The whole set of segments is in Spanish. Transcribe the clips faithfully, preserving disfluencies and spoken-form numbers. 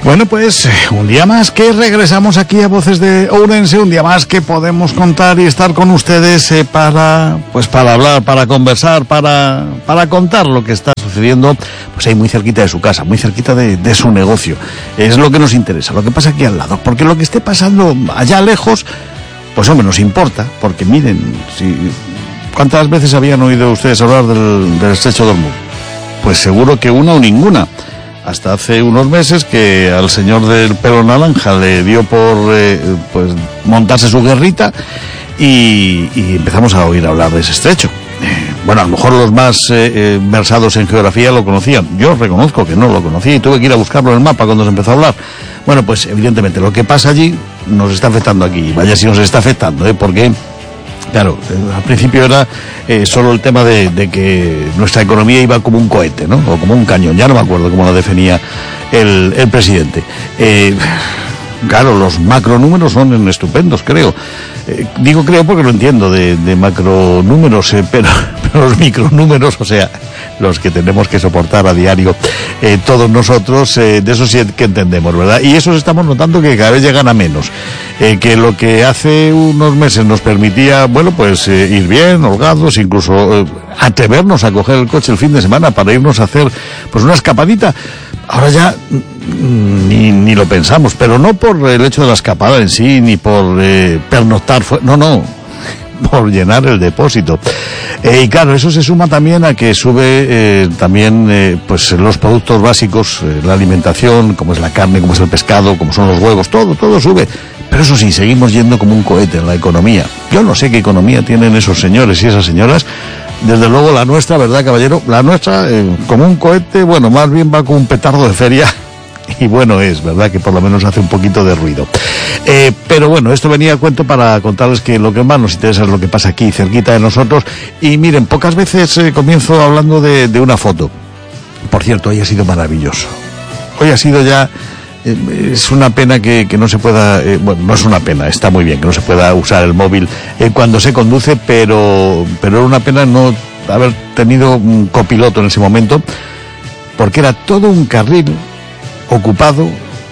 Bueno, pues un día más que regresamos aquí a Voces de Ourense, un día más que podemos contar y estar con ustedes eh, para, pues para hablar, para conversar, para, para contar lo que está sucediendo, pues ahí muy cerquita de su casa, muy cerquita de, de su negocio. Es lo que nos interesa, lo que pasa aquí al lado, porque lo que esté pasando allá lejos, pues hombre, nos importa, porque miren, si, ¿cuántas veces habían oído ustedes hablar del, del estrecho de Hormuz? Pues seguro que una o ninguna. Hasta hace unos meses que al señor del pelo naranja le dio por eh, pues montarse su guerrita y, y empezamos a oír hablar de ese estrecho. Eh, bueno, a lo mejor los más eh, eh, versados en geografía lo conocían. Yo reconozco que no lo conocía y tuve que ir a buscarlo en el mapa cuando se empezó a hablar. Bueno, pues evidentemente lo que pasa allí nos está afectando aquí. Vaya si nos está afectando, ¿eh? Porque... Claro, al principio era eh, solo el tema de, de que nuestra economía iba como un cohete, ¿no? O como un cañón, ya no me acuerdo cómo lo definía el, el presidente. Eh, claro, los macronúmeros son estupendos, creo. Eh, digo creo porque lo entiendo de, de macronúmeros, eh, pero, pero los micronúmeros, o sea, los que tenemos que soportar a diario eh, todos nosotros, eh, de eso sí que entendemos, ¿verdad? Y esos estamos notando que cada vez llegan a menos. Eh, que lo que hace unos meses nos permitía, bueno, pues eh, ir bien, holgados, incluso eh, atrevernos a coger el coche el fin de semana para irnos a hacer pues una escapadita, ahora ya ni, ni lo pensamos, pero no por el hecho de la escapada en sí, ni por eh, pernoctar, no, no, por llenar el depósito. Eh, y claro, eso se suma también a que sube eh, también eh, pues los productos básicos, eh, la alimentación, como es la carne, como es el pescado, como son los huevos, todo, todo sube. Pero eso sí, seguimos yendo como un cohete en la economía. Yo no sé qué economía tienen esos señores y esas señoras. Desde luego la nuestra, ¿verdad, caballero? La nuestra, eh, como un cohete, bueno, más bien va como un petardo de feria. Y bueno es, ¿verdad? Que por lo menos hace un poquito de ruido. Eh, pero bueno, esto venía a cuento para contarles que lo que más nos interesa es lo que pasa aquí, cerquita de nosotros. Y miren, pocas veces eh, comienzo hablando de, de una foto. Por cierto, hoy ha sido maravilloso. Hoy ha sido ya... Eh, es una pena que, que no se pueda... Eh, bueno, no es una pena, está muy bien que no se pueda usar el móvil eh, cuando se conduce, pero, pero era una pena no haber tenido un copiloto en ese momento, porque era todo un carril ocupado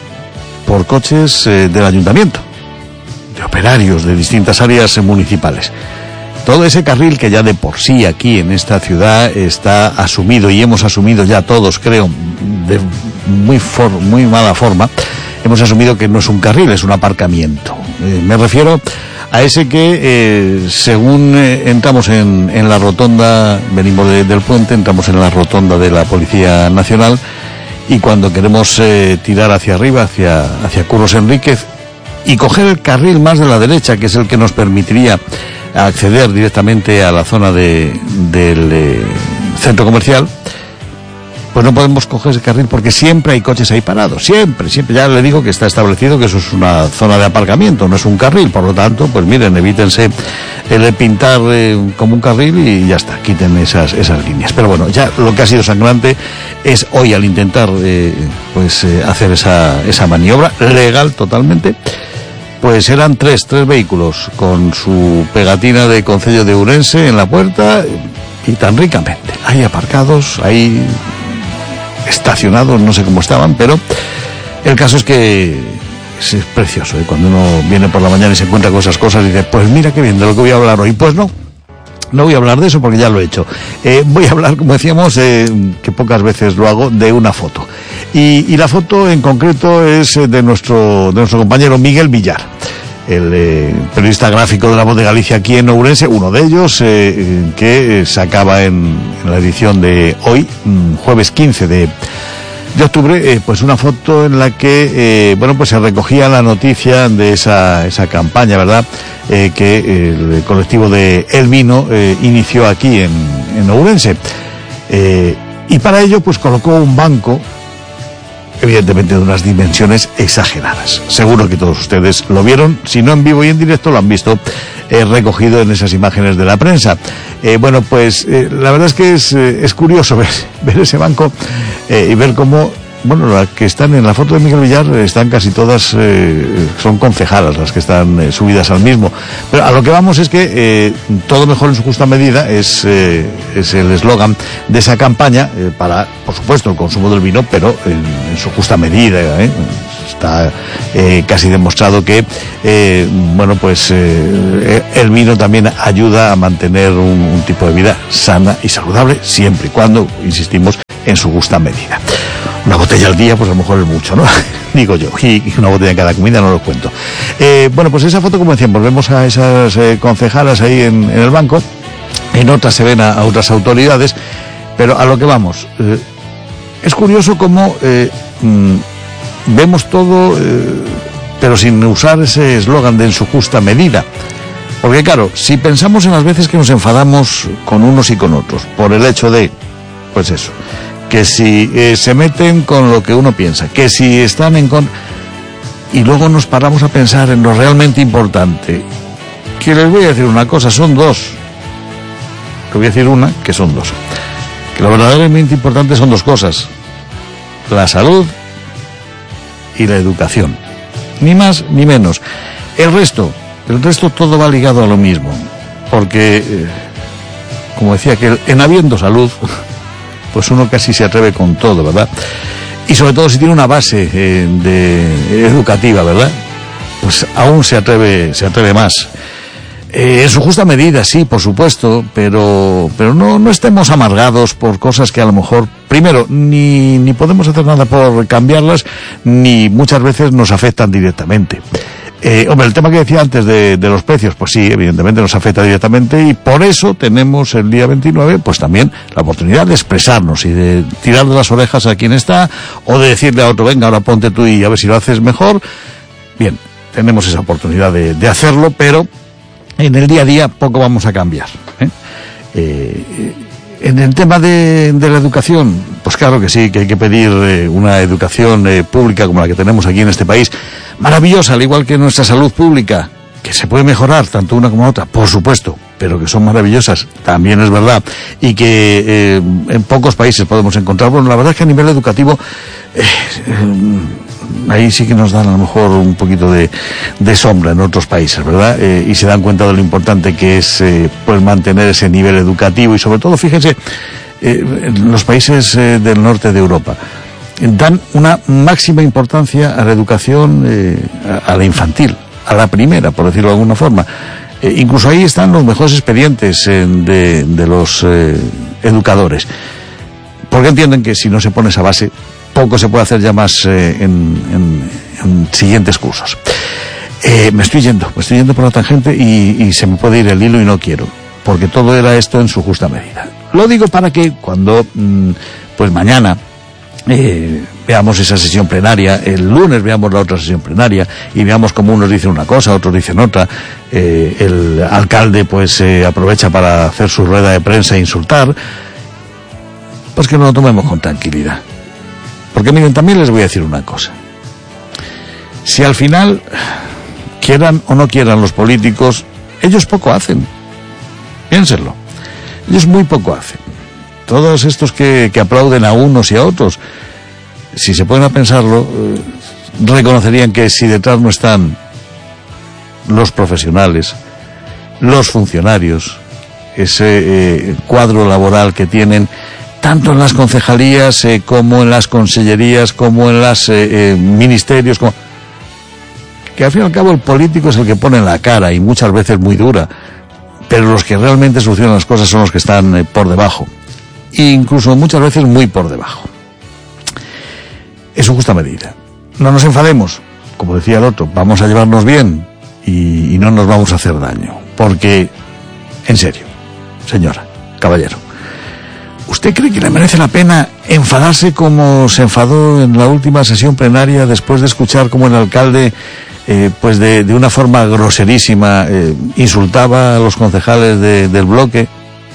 por coches eh, del ayuntamiento, de operarios de distintas áreas municipales. Todo ese carril que ya de por sí aquí en esta ciudad está asumido, y hemos asumido ya todos, creo, de muy, for, muy mala forma, hemos asumido que no es un carril, es un aparcamiento. Eh, me refiero a ese que, eh, según eh, entramos en, en la rotonda, venimos de, del puente, entramos en la rotonda de la Policía Nacional, y cuando queremos eh, tirar hacia arriba, hacia, hacia Curros Enríquez, y coger el carril más de la derecha, que es el que nos permitiría acceder directamente a la zona de, del eh, centro comercial, pues no podemos coger ese carril porque siempre hay coches ahí parados, siempre, siempre. Ya le digo que está establecido que eso es una zona de aparcamiento, no es un carril, por lo tanto, pues miren, evítense el de pintar eh, como un carril y ya está, quiten esas, esas líneas. Pero bueno, ya lo que ha sido sangrante es hoy al intentar eh, pues eh, hacer esa, esa maniobra legal totalmente. Pues eran tres, tres vehículos con su pegatina de Concello de Ourense en la puerta y tan ricamente, ahí aparcados, ahí estacionados, no sé cómo estaban, pero el caso es que es, es precioso, ¿eh? Cuando uno viene por la mañana y se encuentra con esas cosas y dice, pues mira qué bien, de lo que voy a hablar hoy. Pues no, no voy a hablar de eso porque ya lo he hecho. Eh, voy a hablar, como decíamos, eh, que pocas veces lo hago, de una foto. Y, y la foto en concreto es de nuestro, de nuestro compañero Miguel Villar, el eh, periodista gráfico de La Voz de Galicia aquí en Ourense, uno de ellos, eh, que sacaba en, en la edición de hoy, jueves quince de, de octubre, eh, pues una foto en la que, eh, bueno, pues se recogía la noticia de esa, esa campaña, ¿verdad?, eh, que el colectivo de El Vino eh, inició aquí en, en Ourense. Eh, y para ello, pues colocó un banco, evidentemente de unas dimensiones exageradas. Seguro que todos ustedes lo vieron, si no en vivo y en directo lo han visto eh, recogido en esas imágenes de la prensa. Eh, bueno, pues eh, la verdad es que es, eh, es curioso ver, ver ese banco eh, y ver cómo bueno, las que están en la foto de Miguel Villar están casi todas, eh, son concejalas las que están eh, subidas al mismo. Pero a lo que vamos es que eh, todo mejor en su justa medida es, eh, es el eslogan de esa campaña eh, para, por supuesto, el consumo del vino, pero en, en su justa medida. ¿eh? Está eh, casi demostrado que, eh, bueno, pues eh, el vino también ayuda a mantener un, un tipo de vida sana y saludable, siempre y cuando, insistimos, en su justa medida. Una botella al día, pues a lo mejor es mucho, ¿no? Digo yo, y una botella en cada comida no lo cuento. Eh, bueno, pues esa foto, como decíamos, vemos a esas eh, concejalas ahí en, en el banco, en otras se ven a, a otras autoridades, pero a lo que vamos, eh, es curioso cómo eh, mmm, vemos todo, eh, pero sin usar ese eslogan de en su justa medida. Porque claro, si pensamos en las veces que nos enfadamos con unos y con otros, por el hecho de, pues eso, que si eh, se meten con lo que uno piensa, que si están en contra, y luego nos paramos a pensar en lo realmente importante, que les voy a decir una cosa, son dos, te voy a decir una, que son dos, que lo verdaderamente importante son dos cosas, la salud y la educación, ni más ni menos. El resto, el resto todo va ligado a lo mismo, porque, eh, como decía que en habiendo salud, pues uno casi se atreve con todo, ¿verdad? Y sobre todo si tiene una base eh, de educativa, ¿verdad? Pues aún se atreve, se atreve más. Eh, en su justa medida, sí, por supuesto, pero pero no, no estemos amargados por cosas que a lo mejor, primero, ni, ni podemos hacer nada por cambiarlas, ni muchas veces nos afectan directamente. Eh, hombre, el tema que decía antes de, de los precios, pues sí, evidentemente nos afecta directamente y por eso tenemos el día veintinueve, pues también la oportunidad de expresarnos y de tirar de las orejas a quien está o de decirle a otro, venga, ahora ponte tú y a ver si lo haces mejor. Bien, tenemos esa oportunidad de, de hacerlo, pero en el día a día poco vamos a cambiar. ¿eh? Eh, en el tema de, de la educación, pues claro que sí, que hay que pedir eh, una educación eh, pública como la que tenemos aquí en este país, maravillosa, al igual que nuestra salud pública, que se puede mejorar tanto una como otra, por supuesto, pero que son maravillosas, también es verdad, y que eh, en pocos países podemos encontrar. Bueno, la verdad es que a nivel educativo, eh, eh, ahí sí que nos dan a lo mejor un poquito de, de sombra en otros países, ¿verdad? Eh, y se dan cuenta de lo importante que es eh, pues mantener ese nivel educativo y sobre todo, fíjense, eh, en los países eh, del norte de Europa dan una máxima importancia a la educación, eh, a, a la infantil, a la primera, por decirlo de alguna forma. Eh, incluso ahí están los mejores expedientes eh, de, de los eh, educadores, porque entienden que si no se pone esa base, poco se puede hacer ya más eh, en, en, en siguientes cursos. Eh, me estoy yendo, me estoy yendo por la tangente y, y se me puede ir el hilo y no quiero, porque todo era esto en su justa medida. Lo digo para que cuando, mm, pues mañana, Eh, veamos esa sesión plenaria, el lunes veamos la otra sesión plenaria y veamos cómo unos dicen una cosa, otros dicen otra, eh, el alcalde pues eh, aprovecha para hacer su rueda de prensa e insultar, pues que no lo tomemos con tranquilidad, porque miren, también les voy a decir una cosa, si al final quieran o no quieran los políticos, ellos poco hacen, piénsenlo, ellos muy poco hacen. Todos estos que, que aplauden a unos y a otros, si se ponen a pensarlo, eh, reconocerían que si detrás no están los profesionales, los funcionarios, ese eh, cuadro laboral que tienen, tanto en las concejalías eh, como en las consellerías, como en los eh, eh, ministerios, como... que al fin y al cabo el político es el que pone la cara y muchas veces muy dura, pero los que realmente solucionan las cosas son los que están eh, por debajo. Incluso muchas veces muy por debajo. Es su justa medida. No nos enfademos, como decía el otro, vamos a llevarnos bien y, y no nos vamos a hacer daño. Porque, en serio, señora, caballero, ¿usted cree que le merece la pena enfadarse como se enfadó en la última sesión plenaria después de escuchar cómo el alcalde, eh, pues de, de una forma groserísima, eh, insultaba a los concejales de, del bloque?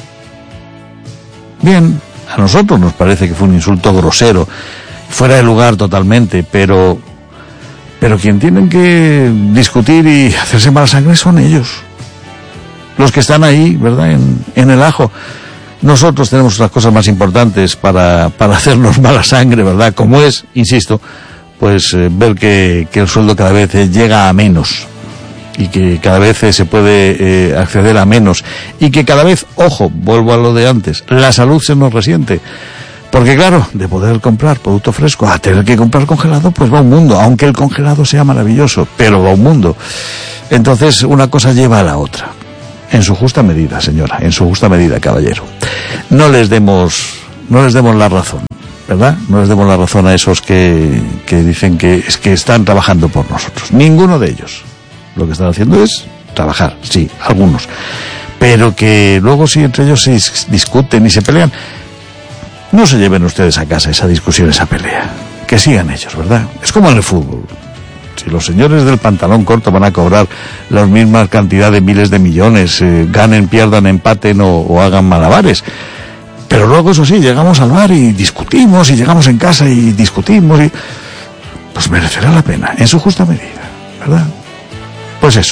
Bien, a nosotros nos parece que fue un insulto grosero, fuera de lugar totalmente, pero pero quien tienen que discutir y hacerse mala sangre son ellos, los que están ahí, ¿verdad?, en, en el ajo. Nosotros tenemos otras cosas más importantes para, para hacernos mala sangre, ¿verdad? Como es, insisto, pues eh, ver que, que el sueldo cada vez eh, llega a menos y que cada vez eh, se puede eh, acceder a menos y que cada vez, ojo, vuelvo a lo de antes, la salud se nos resiente. Porque claro, de poder comprar producto fresco a tener que comprar congelado, pues va un mundo, aunque el congelado sea maravilloso, pero va un mundo. Entonces una cosa lleva a la otra. En su justa medida, señora, en su justa medida, caballero. No les demos, no les demos la razón, ¿verdad? No les demos la razón a esos que, que dicen que es que están trabajando por nosotros. Ninguno de ellos. Lo que están haciendo es trabajar, sí, algunos. Pero que luego si entre ellos se discuten y se pelean, no se lleven ustedes a casa esa discusión, esa pelea. Que sigan ellos, ¿verdad? Es como en el fútbol. Si los señores del pantalón corto van a cobrar la misma cantidad de miles de millones, eh, ganen, pierdan, empaten o, o hagan malabares. Pero luego, eso sí, llegamos al bar y discutimos, y llegamos en casa y discutimos, y pues merecerá la pena, en su justa medida, ¿verdad? Pues eso.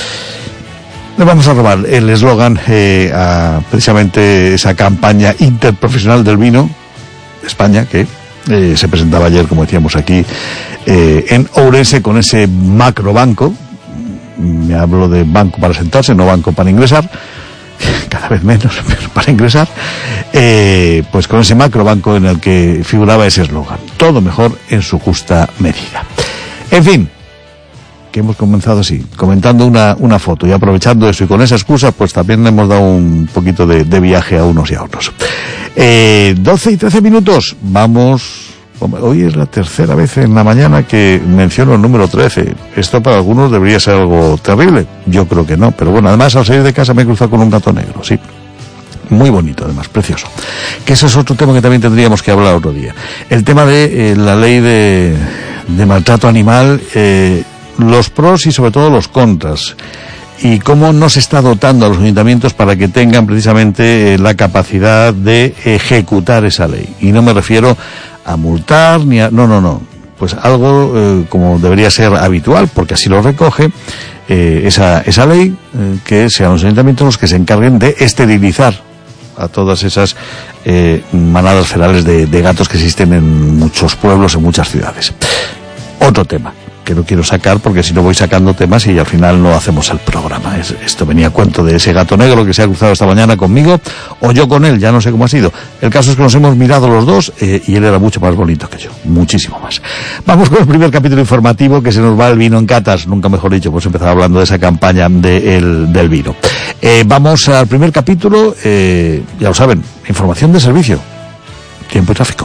Le vamos a robar el eslogan eh, a precisamente esa campaña interprofesional del vino de España que eh, se presentaba ayer, como decíamos aquí, eh, en Ourense con ese macrobanco. Me hablo de banco para sentarse, no banco para ingresar, cada vez menos, pero para ingresar, eh, pues con ese macrobanco en el que figuraba ese eslogan. Todo mejor en su justa medida. En fin, que hemos comenzado así, comentando una, una foto y aprovechando eso, y con esa excusa pues también le hemos dado un poquito de, de viaje a unos y a otros. Eh, doce y trece minutos, vamos, hoy es la tercera vez en la mañana que menciono el número trece. Esto para algunos debería ser algo terrible, yo creo que no, pero bueno, además al salir de casa me he cruzado con un gato negro, sí. Muy bonito, además, precioso. Que ese es otro tema que también tendríamos que hablar otro día. El tema de eh, la ley de, de maltrato animal, eh, los pros y sobre todo los contras, y cómo no se está dotando a los ayuntamientos para que tengan precisamente eh, la capacidad de ejecutar esa ley. Y no me refiero a multar ni a... no, no, no, pues algo eh, como debería ser habitual, porque así lo recoge eh, esa, esa ley, eh, que sean los ayuntamientos los que se encarguen de esterilizar a todas esas eh, manadas ferales de, de gatos que existen en muchos pueblos, en muchas ciudades. Otro tema que no quiero sacar, porque si no voy sacando temas y al final no hacemos el programa. Es, esto venía a cuento de ese gato negro que se ha cruzado esta mañana conmigo, o yo con él, ya no sé cómo ha sido. El caso es que nos hemos mirado los dos eh, y él era mucho más bonito que yo, muchísimo más. Vamos con el primer capítulo informativo, que se nos va el vino en catas, nunca mejor dicho, pues empezar hablando de esa campaña de el, del vino. Eh, vamos al primer capítulo, eh, ya lo saben, información de servicio, tiempo y tráfico.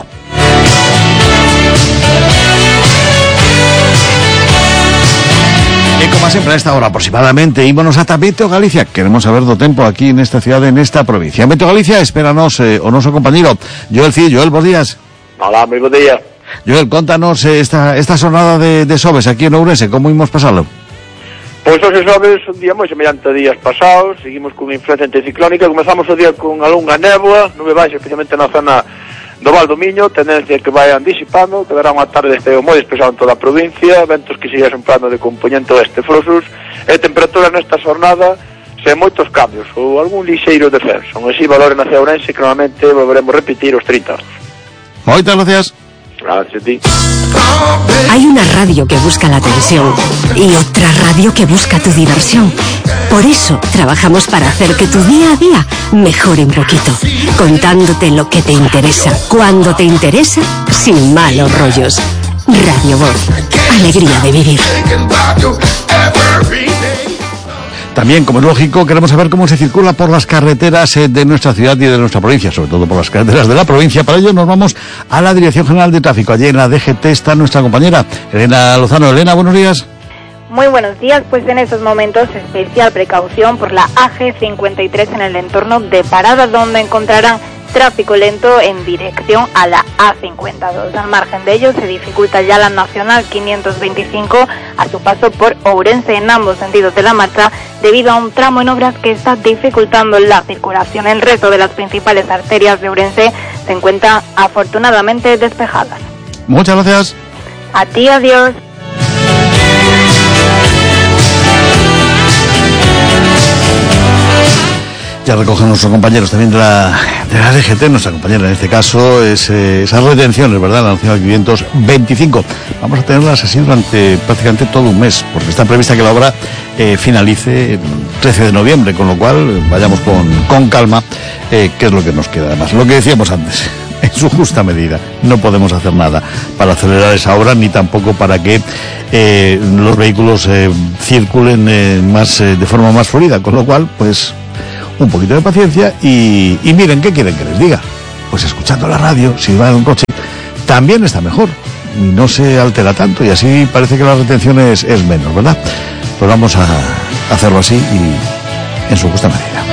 Y como siempre a esta hora aproximadamente, ímonos ata Meteo Galicia. Queremos saber do tempo aquí en esta ciudad, en esta provincia. Meteo Galicia, espéranos eh, o noso compañero Joel Cid. Joel, buenos días. Hola, muy buen día. Joel, contanos eh, esta esta jornada de, de Sobes aquí en Ourense, como imos pasarlo? Pois os Sobes un día moi semellante a días pasados, seguimos con influencia anticiclónica, comezamos o día con algunha néboa, nube baixa, especialmente na zona do Val do Miño, tendencia que vayan disipando, quedará unha tarde de esteo moi despexado en toda a provincia, ventos que siguen soprando de componente oeste frosos, e temperatura nesta jornada sen moitos cambios, ou algún lixeiro descenso. Así, valores na Ourense que normalmente volveremos repetir os trinta. Moitas gracias. Gracias a ti. Hay una radio que busca la atención y otra radio que busca tu diversión. Por eso trabajamos para hacer que tu día a día mejore un poquito, contándote lo que te interesa, cuando te interesa, sin malos rollos. Radio Voz, alegría de vivir. También, como es lógico, queremos saber cómo se circula por las carreteras eh, de nuestra ciudad y de nuestra provincia, sobre todo por las carreteras de la provincia. Para ello nos vamos a la Dirección General de Tráfico. Allí en la D G T está nuestra compañera Elena Lozano. Elena, buenos días. Muy buenos días, pues en estos momentos especial precaución por la A G cincuenta y tres en el entorno de Parada, donde encontrarán tráfico lento en dirección a la A cincuenta y dos. Al margen de ello se dificulta ya la Nacional quinientos veinticinco a su paso por Ourense en ambos sentidos de la marcha debido a un tramo en obras que está dificultando la circulación. El resto de las principales arterias de Ourense se encuentran afortunadamente despejadas. Muchas gracias. A ti, adiós. Ya recogen nuestros compañeros también de la, de la D G T, nuestra compañera en este caso, es, eh, esas retenciones, ¿verdad? La Nacional quinientos veinticinco. Vamos a tenerlas así durante prácticamente todo un mes, porque está prevista que la obra eh, finalice el trece de noviembre, con lo cual vayamos con, con calma, eh, que es lo que nos queda. Además, lo que decíamos antes, en su justa medida, no podemos hacer nada para acelerar esa obra, ni tampoco para que eh, los vehículos eh, circulen eh, más eh, de forma más fluida, con lo cual, pues, un poquito de paciencia y, y miren, ¿qué quieren que les diga? Pues escuchando la radio, si van en un coche, también está mejor y no se altera tanto y así parece que la retención es, es menos, ¿verdad? Pues vamos a hacerlo así y en su justa medida.